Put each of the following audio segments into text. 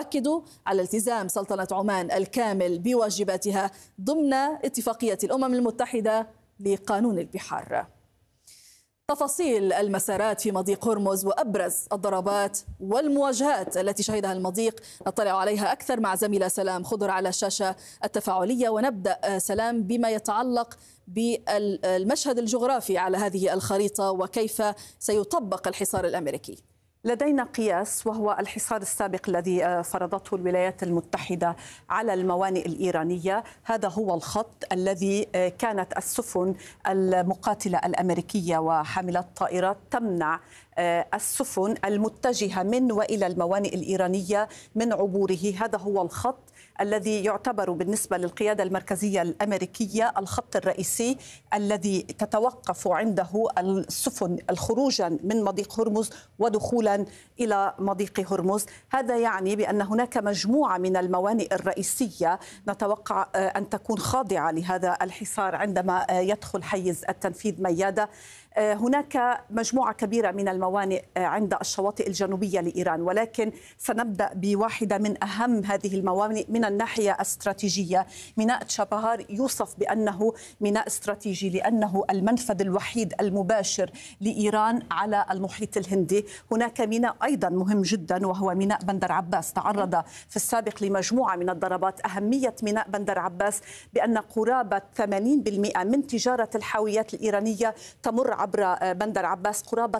تؤكد على التزام سلطنة عمان الكامل بواجباتها ضمن اتفاقية الأمم المتحدة لقانون البحار. تفاصيل المسارات في مضيق هرمز وأبرز الضربات والمواجهات التي شهدها المضيق نطلع عليها أكثر مع زميلة سلام خضر على الشاشة التفاعلية. ونبدأ سلام بما يتعلق بالمشهد الجغرافي على هذه الخريطة وكيف سيطبق الحصار الأمريكي. لدينا قياس وهو الحصار السابق الذي فرضته الولايات المتحدة على الموانئ الإيرانية. هذا هو الخط الذي كانت السفن المقاتلة الأمريكية وحاملات الطائرات تمنع السفن المتجهة من وإلى الموانئ الإيرانية من عبوره. هذا هو الخط الذي يعتبر بالنسبة للقيادة المركزية الأمريكية الخط الرئيسي الذي تتوقف عنده السفن خروجا من مضيق هرمز ودخولا إلى مضيق هرمز. هذا يعني بأن هناك مجموعة من الموانئ الرئيسية نتوقع أن تكون خاضعة لهذا الحصار عندما يدخل حيز التنفيذ ميادة. هناك مجموعة كبيرة من الموانئ عند الشواطئ الجنوبية لإيران، ولكن سنبدأ بواحدة من أهم هذه الموانئ من الناحية الاستراتيجية. ميناء تشابهار يوصف بأنه ميناء استراتيجي لأنه المنفذ الوحيد المباشر لإيران على المحيط الهندي. هناك ميناء أيضا مهم جدا وهو ميناء بندر عباس، تعرض في السابق لمجموعة من الضربات. أهمية ميناء بندر عباس بأن قرابة 80% من تجارة الحاويات الإيرانية تمر عبر بندر عباس، قرابة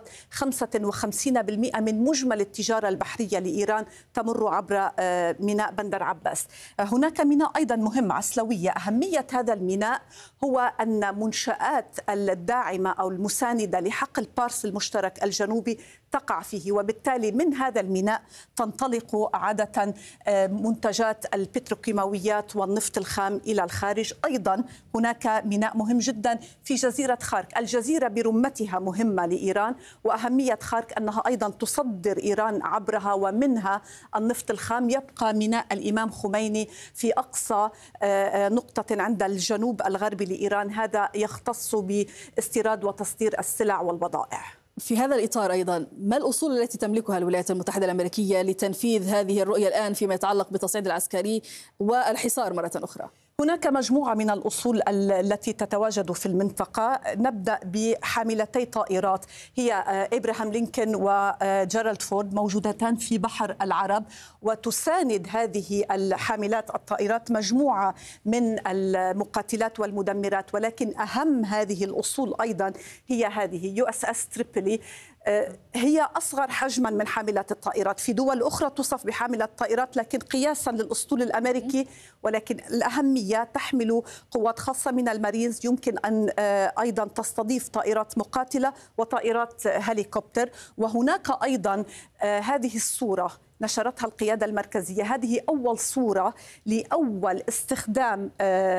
55% من مجمل التجارة البحرية لإيران تمر عبر ميناء بندر عباس. هناك ميناء أيضا مهم عسلوية. أهمية هذا الميناء هو أن منشآت الداعمة أو المساندة لحقل بارس المشترك الجنوبي تقع فيه، وبالتالي من هذا الميناء تنطلق عادة منتجات البتروكيماويات والنفط الخام إلى الخارج. أيضا هناك ميناء مهم جدا في جزيرة خارك. الجزيرة برمتها مهمة لإيران، وأهمية خارك أنها أيضا تصدر إيران عبرها ومنها النفط الخام. يبقى ميناء الإمام خميني في أقصى نقطة عند الجنوب الغربي لإيران، هذا يختص باستيراد وتصدير السلع والبضائع. في هذا الإطار أيضا ما الأصول التي تملكها الولايات المتحدة الأمريكية لتنفيذ هذه الرؤية الآن فيما يتعلق بالتصعيد العسكري والحصار مرة أخرى؟ هناك مجموعة من الأصول التي تتواجد في المنطقة. نبدأ بحاملتي طائرات هي إبراهام لينكولن وجيرالد فورد، موجودتان في بحر العرب، وتساند هذه الحاملات الطائرات مجموعة من المقاتلات والمدمرات. ولكن أهم هذه الأصول أيضا هي هذه USS تريبولي، هي أصغر حجما من حاملات الطائرات. في دول أخرى تصف بحاملة طائرات لكن قياسا للأسطول الأمريكي، ولكن الأهمية تحمل قوات خاصة من المارينز، يمكن أن أيضا تستضيف طائرات مقاتلة وطائرات هليكوبتر. وهناك أيضا هذه الصورة نشرتها القيادة المركزية، هذه أول صورة لأول استخدام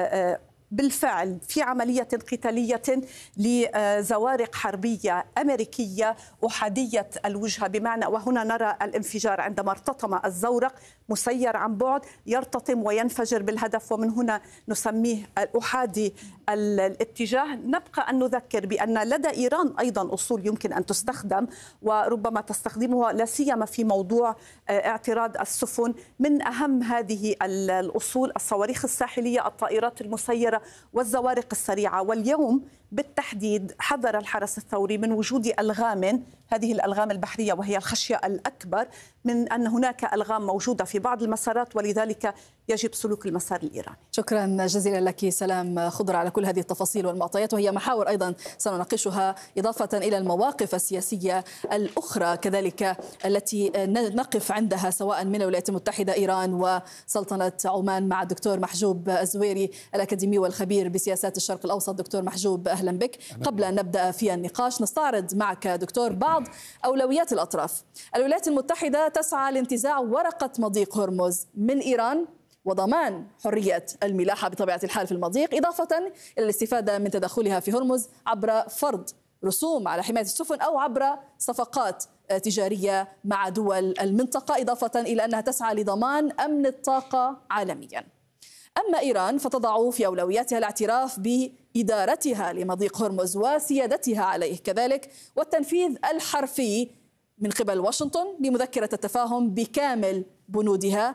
بالفعل في عملية قتالية لزوارق حربية أمريكية أحادية الوجهة، بمعنى وهنا نرى الانفجار عندما ارتطم الزورق مسير عن بعد يرتطم وينفجر بالهدف، ومن هنا نسميه الأحادي الاتجاه. نبقى أن نذكر بأن لدى إيران أيضا أصول يمكن أن تستخدم وربما تستخدمها لا سيما في موضوع اعتراض السفن. من أهم هذه الأصول الصواريخ الساحلية، الطائرات المسيرة والزوارق السريعة. واليوم بالتحديد حذر الحرس الثوري من وجود ألغام، هذه الألغام البحرية وهي الخشية الأكبر من أن هناك ألغام موجودة في بعض المسارات، ولذلك يجب سلوك المسار الإيراني. شكرا جزيلا لك سلام خضر على كل هذه التفاصيل والمعطيات، وهي محاور أيضا سنناقشها إضافة إلى المواقف السياسية الأخرى كذلك التي نقف عندها سواء من الولايات المتحدة، إيران وسلطنة عمان، مع الدكتور محجوب الزويري الأكاديمي والخبير بسياسات الشرق الأوسط. دكتور محجوب أهلا بك. قبل أن نبدأ في النقاش نستعرض معك دكتور بعض أولويات الأطراف. الولايات المتحدة تسعى لانتزاع ورقة مضيق هرمز من إيران وضمان حرية الملاحة بطبيعة الحال في المضيق، إضافة إلى الاستفادة من تدخلها في هرمز عبر فرض رسوم على حماية السفن أو عبر صفقات تجارية مع دول المنطقة، إضافة إلى أنها تسعى لضمان أمن الطاقة عالميا. أما إيران فتضع في أولوياتها الاعتراف بإدارتها لمضيق هرمز وسيادتها عليه كذلك، والتنفيذ الحرفي من قبل واشنطن لمذكرة التفاهم بكامل بنودها